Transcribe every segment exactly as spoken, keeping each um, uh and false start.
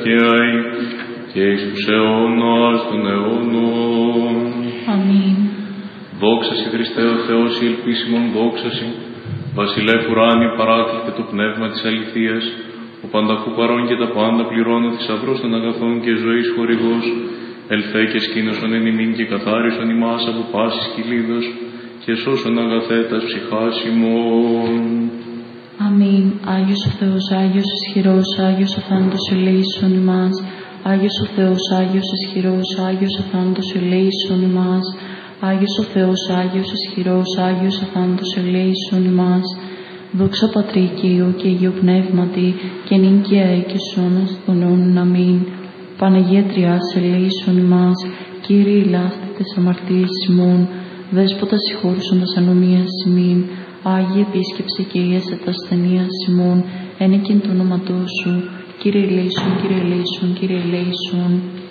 και αεί, και εις τους αιώνας των αιώνων. Αμήν. Δόξα σοι Χριστέ ο Θεός, η ελπίσιμον δόξα σοι, βασιλεύ ουράνιε παράκλητε το πνεύμα της αληθείας, ο πανταχού παρών και τα πάντα πληρώνω θησαυρός των αγαθών και ζωής χορηγός, ελθέ και σκήνωσον εν ημίν και καθάρισον ημάς από πάσης κυλίδος, και σώσον αγαθέτας ψυχάς ημών. Αμήν. Άγιος ο Θεός, Άγιος ισχυρός, Άγιος ο θάνατος ελέησον ημάς. Άγιος ο Θεός, Άγιος ισχυρός, Άγιος ο θάνατος ελέησον ημάς. Άγιος ο Θεός, Άγιος ισχυρός, Άγιος ο θάνατος ελέησον ημάς. Δόξα Πατρί και Υιό και Αγίου Πνεύματι, και νυν και αεί και στους αιώνας των αιώνων. Αμήν. Παναγία Τριάς, ελέησον ημάς. Κύριε ηλάστη τες αμαρτίες ημών, Δέσποτα συγχώρησον τας ανομίας ημίν. Άγιε επίσκεψε και ίεσε τας ασθενείας ημών, ένεκεν το όνοματό σου. Κύριε ελέησον, Κύριε ελέησον, Κύριε ελέησον.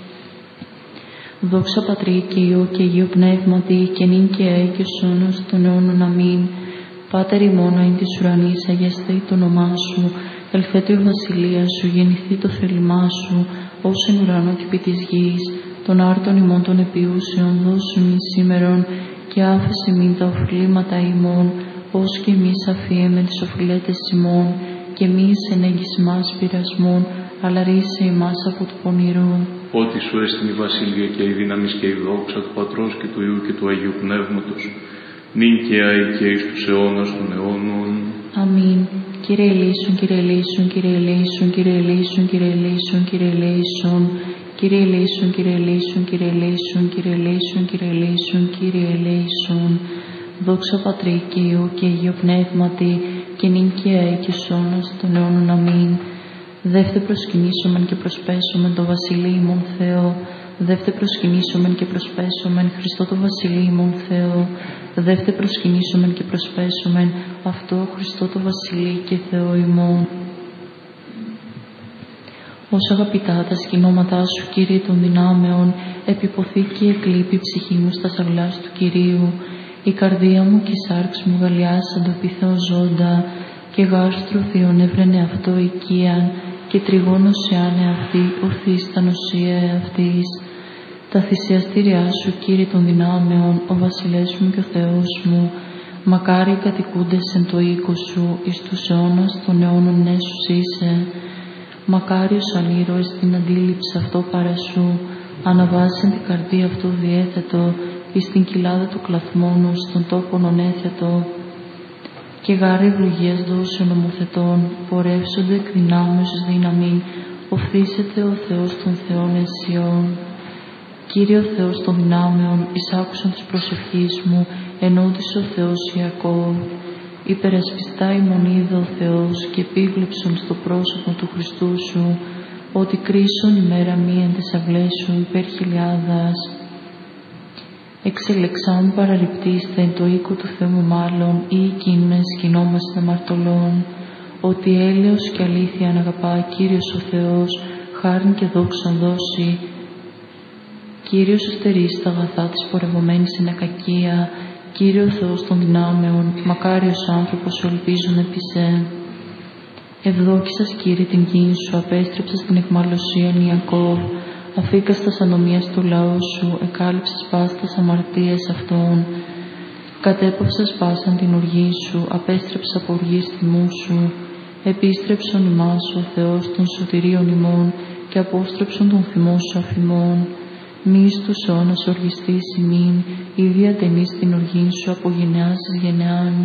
Δόξα Πατρί και Υιό και Αγίου Πνεύματι, και νυν και αεί και στους αιώνας των αιώνων. Αμήν. Πάτερ ημών εν της ουρανής, αγιασθή το όνομά σου. Ελθέτω η βασιλεία σου, γεννηθεί το θέλημά σου, ως εν ουρανό και επί της γης. Των άρτων ημών των επιούσεων δώσου ημίν σήμερον, και άφησε μην τα οφειλήματα ημών, ως και εμείς αφιέμεν τις οφειλέτες ημών, και μη εις ενέγγιση μας πειρασμών, αλλά ρίσε ημάς από του πονηρού. Ότι σου έστειν η βασιλεία και η δύναμη και η δόξα του Πατρός και του Υιού και του Αγίου Πνεύματος, νυν και αεί και εις τους αιώνας των αιώνων. Αμήν. Κύριε ελέησον, Κύριε ελέησον, Κύριε ελέησον, Κύριε ελέησον, Κύριε ελέησον, Κύριε ελέησον. Κύριε ελέησον, Κύριε ελέησον, Κύριε ελέησον, Κύριε ελέησον, Κύριε ελέησον, Κύριε ελέησον. Δόξα Πατρί και Υιό και Αγίου Πνεύματι, και νυν και αεί και στους αιώνας των αιώνων. Αμήν. Δεύτε προσκυνήσομεν και προσπέσομεν το βασιλείο ημών Θεό. Δεύτε προσκυνήσομεν και προσπέσομεν Χριστό το βασιλείο ημών Θεό. Δεύτε προσκυνήσομεν και προσπέσομεν αυτό Χριστό το βασιλείο και Θεό ημών. Ως αγαπητά τα σκηνώματά σου, Κύριε των δυνάμεων, επιποθεί και εκλείπει η ψυχή μου στα σαυλάς του Κυρίου. Η καρδία μου και η σάρξ μου γαλιάσαν το πίθεο ζώντα, και γάστρο θείον έβρενε αυτό οικίαν, και τριγώνωσε άνε αυτή οθείς τα νοσία εαυτής. Τα θυσιαστήριά σου, Κύριε των δυνάμεων, ο βασιλεύς μου και ο Θεός μου, μακάρι οι κατοικούντες εν το οίκο σου, εις τους αιώνας των αιώνων νέσους είσαι. Μακάριος αν ήρωες την αντίληψη αυτό παρά σου, αναβάσεν την καρδία αυτό διέθετο, εις την κοιλάδα του κλαθμόνου, στον τόπον ονέθετο. Και γάρε ευλογίας δώσε νομοθετών, πορεύσονται εκ δυνάμεως δύναμη, οφθήσεται ο Θεός των Θεών Εσιών. Κύριε ο Θεός των δυνάμεων, εισάκουσαν της προσευχής μου, ενώτησε ο Θεός Ιακώβ. Υπερασπιστά ημών είδε ο Θεός, και επίβλεψον στο πρόσωπο του Χριστού σου, ότι κρίσον ημέρα μία εν τες αυλές σου υπέρ χιλιάδας. Εξελεξάν παραρριπτήστε εν το οίκο του Θεού μου μάλλον, ή εκείνον σκηνόμαστε αμαρτωλών, ότι έλεος και αλήθεια αγαπά Κύριος ο Θεός, χάριν και δόξαν δώσει. Κύριος εστερείς τα αγαθά της πορευομένης εν ακακία, Κύριε ο Θεός των δυνάμεων, μακάριος άνθρωπος σου ελπίζουν επί σε. Ευδόκησας, Κύριε, την γη σου, απέστρεψας την εχμαλωσίαν Ιακώβ, αφήκας τας ανομίας του λαού σου, εκάλυψας πας τας αμαρτίες αυτών. Κατέπαυσας πάσαν την οργή σου, απέστρεψα από οργής θυμού σου. Επίστρεψον ημάς ο Θεός των σωτηρίων ημών, και απόστρεψον τον θυμό σου αφημών. Μη εις τους αιώνας οργιστής ημίν, ή διατενείς την οργήν σου από γενεάς εις γενεάν.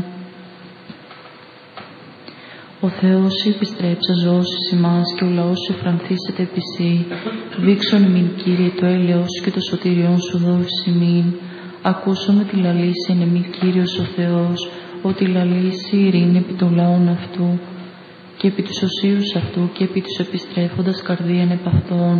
Ο Θεός σου επιστρέψα ζώσεις ημάς, και ο λαός σου εφρανθήσεται επί σύ. Δείξον ημίν, Κύριε, το έλεος σου και το σωτηριόν σου δώσεις ημίν. Ακούσαμε τη λαλήση εν εμεί, Κύριος ο Θεός, ότι λαλήσει ειρήνη επί των λαών αυτού, και επί τους οσίους αυτού, και επί τους επιστρέφοντας καρδίαν επ' αυτών.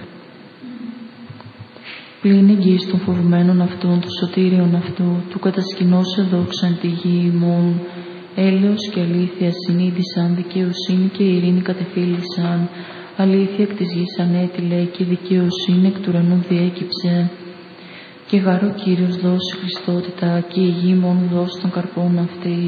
Πλην εγγύης των φοβουμένων αυτών, του σωτήριον αυτού, του κατασκηνώσε δόξαν τη γη ημών. Έλεος και αλήθεια συνείδησαν, δικαιοσύνη και ειρήνη κατεφύλισαν. Αλήθεια εκ της γης ανέτειλε, και δικαιοσύνη εκ του ουρανού διέκυψε. Και γάρο Κύριος δώσει Χριστότητα, και η γη μόνο δώσει των καρπών αυτή.